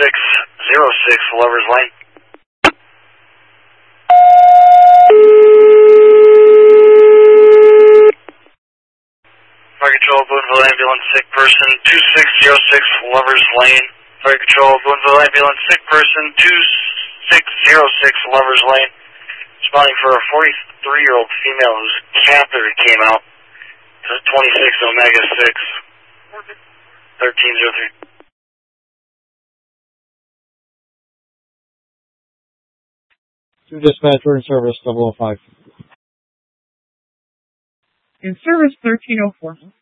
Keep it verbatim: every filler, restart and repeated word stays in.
six zero six Lover's Lane. Fire Control, Boonville Ambulance, sick person, two six zero six Lover's Lane. Fire Control, Boonville Ambulance, sick person, two six zero six Lover's Lane. Responding for a forty-three-year-old female whose catheter came out. This is twenty-six Omega six, thirteen oh three. To dispatch, we're in service, double oh five. In service, thirteen oh four.